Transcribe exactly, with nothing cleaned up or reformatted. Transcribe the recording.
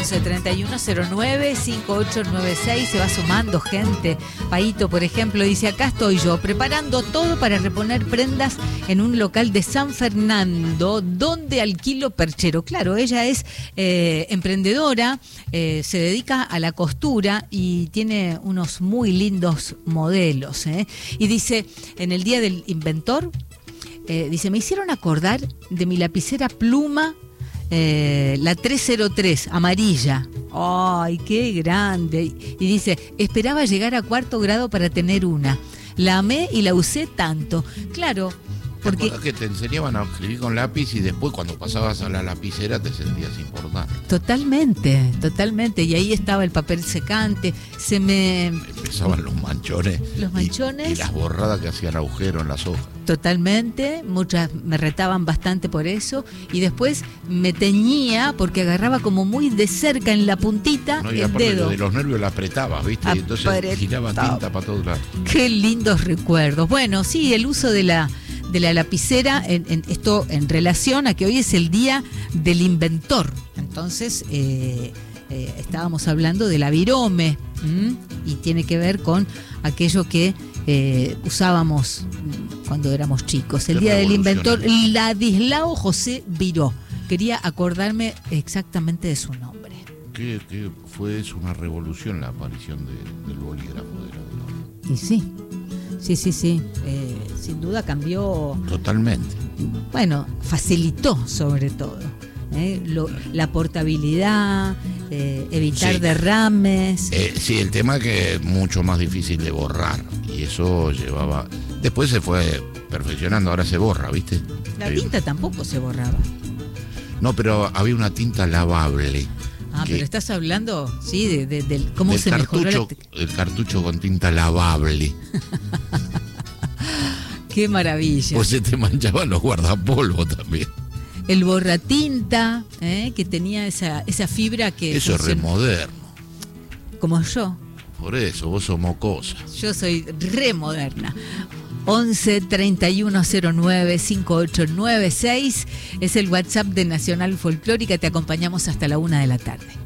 once treinta y uno cero nueve cincuenta y ocho noventa y seis. Se va sumando gente. Paito, por ejemplo, dice: acá estoy yo, preparando todo para reponer prendas en un local de San Fernando, donde alquilo perchero. Claro, ella es eh, emprendedora, eh, se dedica a la costura y tiene unos muy lindos modelos, ¿eh? Y dice, en el Día del Inventor, eh, dice, me hicieron acordar de mi lapicera pluma, Eh, la tres cero tres, amarilla. ¡Ay, qué grande! Y dice, esperaba llegar a cuarto grado para tener una. La amé y la usé tanto. Claro, porque... ¿Te acuerdas que te enseñaban a escribir con lápiz y después cuando pasabas a la lapicera te sentías importante? Totalmente, totalmente. Y ahí estaba el papel secante. Se me... Empezaban los manchones. Los manchones. Y, y las borradas que hacían agujero en las hojas. Totalmente, muchas me retaban bastante por eso, y después me teñía porque agarraba como muy de cerca en la puntita no, y el dedo. De los nervios la apretabas, ¿viste? Y entonces giraba tinta para todos lados. Qué lindos recuerdos. Bueno, sí, el uso de la de la lapicera, en, en esto en relación a que hoy es el Día del Inventor. Entonces, eh, eh, estábamos hablando de la virome, ¿m? Y tiene que ver con aquello que eh, usábamos cuando éramos chicos. El Día del Inventor, Ladislao José Viró. Quería acordarme exactamente de su nombre. Que, que fue eso, una revolución la aparición de, del bolígrafo de la virome. Y sí, sí, sí, sí. Eh, sin duda cambió. Totalmente. Bueno, facilitó sobre todo. Eh, lo, la portabilidad, eh, evitar sí. derrames. Eh, sí, el tema que es mucho más difícil de borrar. Y eso llevaba... Después se fue perfeccionando, ahora se borra, ¿viste? La Hay tinta un... tampoco se borraba. No, pero había una tinta lavable. Ah, pero estás hablando, sí, de, de, de cómo del se cartucho, mejoró la... el cartucho con tinta lavable. Qué maravilla. Pues se te manchaban los guardapolvos también. El borratinta, ¿eh? Que tenía esa, esa fibra que... Eso es re moderno. Como yo. Por eso, vos sos mocosa. Yo soy re moderna. once treinta y uno cero nueve cincuenta y ocho noventa y seis es el WhatsApp de Nacional Folclórica. Te acompañamos hasta la una de la tarde.